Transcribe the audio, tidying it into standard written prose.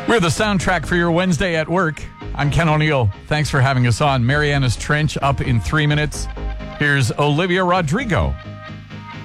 We're the soundtrack for your Wednesday at work. I'm Ken O'Neill. Thanks for having us on. Marianas Trench up in 3 minutes. Here's Olivia Rodrigo.